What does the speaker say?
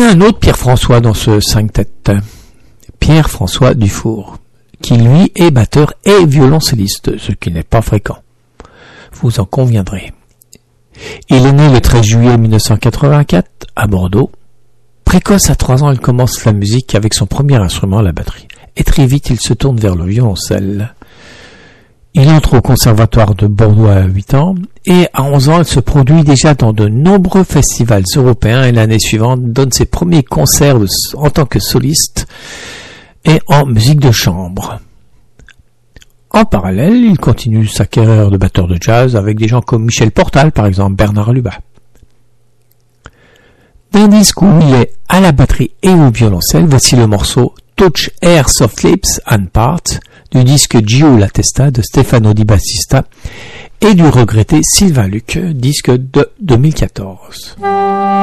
un autre Pierre-François dans ce 5 têtes, Pierre-François Dufour, qui lui est batteur et violoncelliste, ce qui n'est pas fréquent. Vous en conviendrez. Il est né le 13 juillet 1984 à Bordeaux. Précoce à 3 ans, il commence la musique avec son premier instrument, la batterie. Et très vite, il se tourne vers le violoncelle. Il entre au conservatoire de Bordeaux à 8 ans et à 11 ans, il se produit déjà dans de nombreux festivals européens et l'année suivante donne ses premiers concerts en tant que soliste et en musique de chambre. En parallèle, il continue sa carrière de batteur de jazz avec des gens comme Michel Portal, par exemple, Bernard Lubat. D'un disque où il est à la batterie et au violoncelle, voici le morceau Touch Air Soft Lips and Part du disque Gio La Testa de Stefano Di Battista et du regretté Sylvain Luc, disque de 2014.